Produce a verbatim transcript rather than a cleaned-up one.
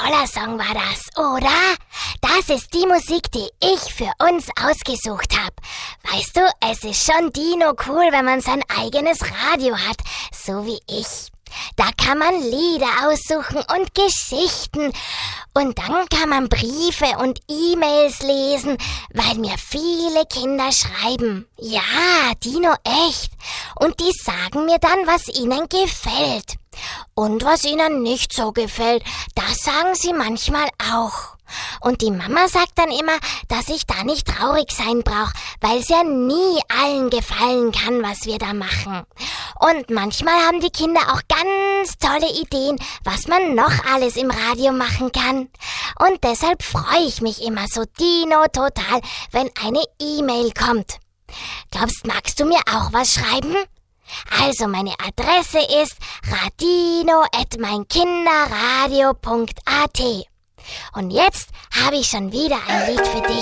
toller Song war das, oder? Das ist die Musik, die ich für uns ausgesucht habe. Weißt du, es ist schon Dino cool, wenn man sein eigenes Radio hat, so wie ich. Da kann man Lieder aussuchen und Geschichten. Und dann kann man Briefe und E-Mails lesen, weil mir viele Kinder schreiben. Ja, Dino, echt. Und die sagen mir dann, was ihnen gefällt. Und was ihnen nicht so gefällt, das sagen sie manchmal auch. Und die Mama sagt dann immer, dass ich da nicht traurig sein brauche, weil es ja nie allen gefallen kann, was wir da machen. Und manchmal haben die Kinder auch ganz tolle Ideen, was man noch alles im Radio machen kann. Und deshalb freue ich mich immer so Dino total, wenn eine E-Mail kommt. Glaubst, magst du mir auch was schreiben? Also meine Adresse ist radino at meinkinderradio punkt a t. Und jetzt habe ich schon wieder ein Lied für dich.